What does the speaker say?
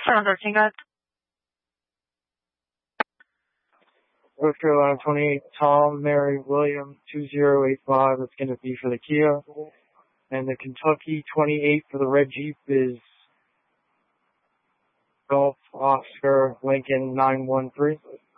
713, guys. North Carolina 28, Tom, Mary, William, 2085. That's going to be for the Kia. And the Kentucky 28 for the red Jeep is Golf Oscar Lincoln 913.